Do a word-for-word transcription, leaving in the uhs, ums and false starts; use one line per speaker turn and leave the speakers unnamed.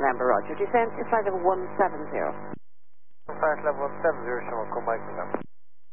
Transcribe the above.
November, Roger. Descent to flight level one seven zero.
Flight level one seven zero, Shamrock, Mike November.